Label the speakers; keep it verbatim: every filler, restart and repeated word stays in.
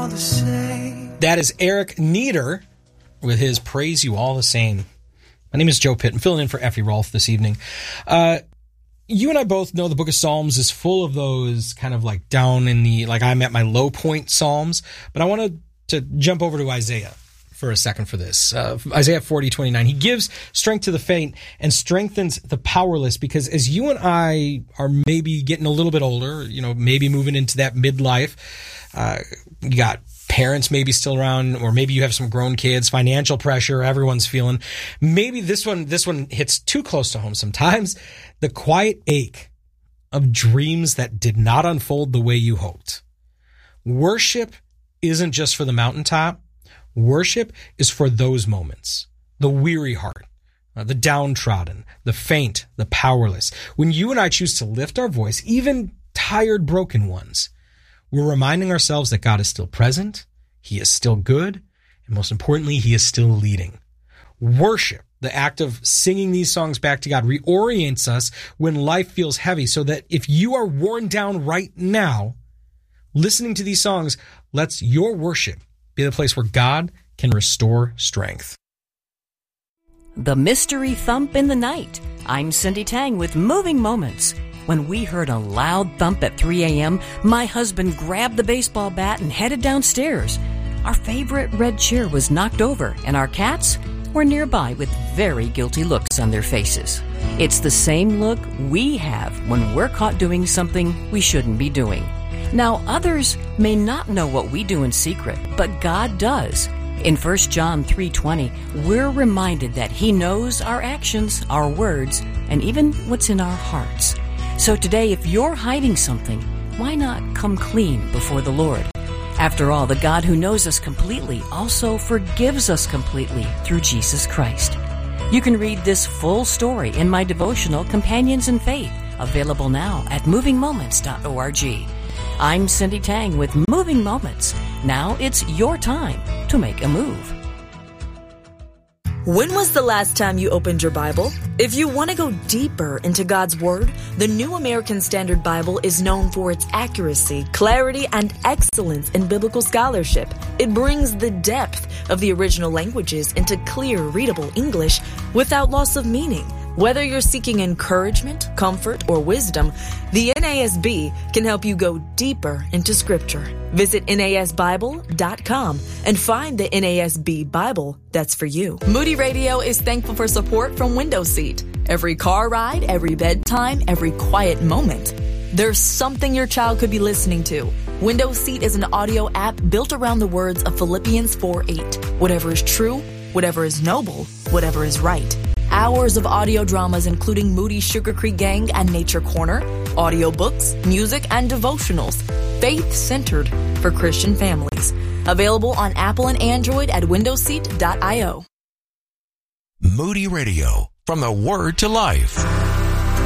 Speaker 1: all the same.
Speaker 2: That is Eric Nieder with his Praise You All the Same. My name is Joe Pitt. I'm filling in for Effie Rolfe this evening. Uh, you and I both know the book of Psalms is full of those kind of like down in the, like I'm at my low point Psalms, but I wanted to jump over to Isaiah for a second for this. Uh, Isaiah forty twenty-nine. He gives strength to the faint and strengthens the powerless, because as you and I are maybe getting a little bit older, you know, maybe moving into that midlife, uh, you got parents maybe still around, or maybe you have some grown kids, financial pressure, everyone's feeling. Maybe this one, this one hits too close to home sometimes. The quiet ache of dreams that did not unfold the way you hoped. Worship isn't just for the mountaintop. Worship is for those moments, the weary heart, uh, the downtrodden, the faint, the powerless. When you and I choose to lift our voice, even tired, broken ones, we're reminding ourselves that God is still present, He is still good, and most importantly, He is still leading. Worship, the act of singing these songs back to God, reorients us when life feels heavy, so that if you are worn down right now, listening to these songs lets your worship be the place where God can restore strength.
Speaker 3: The mystery thump in the night. I'm Cindy Tang with Moving Moments. When we heard a loud thump at three a.m., my husband grabbed the baseball bat and headed downstairs. Our favorite red chair was knocked over, and our cats were nearby with very guilty looks on their faces. It's the same look we have when we're caught doing something we shouldn't be doing. Now, others may not know what we do in secret, but God does. In First John three twenty, we're reminded that He knows our actions, our words, and even what's in our hearts. So today, if you're hiding something, why not come clean before the Lord? After all, the God who knows us completely also forgives us completely through Jesus Christ. You can read this full story in my devotional, Companions in Faith, available now at moving moments dot org. I'm Cindy Tang with Moving Moments. Now it's your time to make a move.
Speaker 4: When was the last time you opened your Bible? If you want to go deeper into God's Word, the New American Standard Bible is known for its accuracy, clarity, and excellence in biblical scholarship. It brings the depth of the original languages into clear, readable English without loss of meaning. Whether you're seeking encouragement, comfort, or wisdom, the N A S B can help you go deeper into Scripture. Visit N A S Bible dot com and find the N A S B Bible that's for you. Moody Radio is thankful for support from Window Seat. Every car ride, every bedtime, every quiet moment, there's something your child could be listening to. Window Seat is an audio app built around the words of Philippians four eight. Whatever is true, whatever is noble, whatever is right. Hours of audio dramas including Moody Sugar Creek Gang and Nature Corner, audiobooks, music, and devotionals, faith-centered for Christian families. Available on Apple and Android at window seat dot io.
Speaker 5: Moody Radio, from the Word to Life.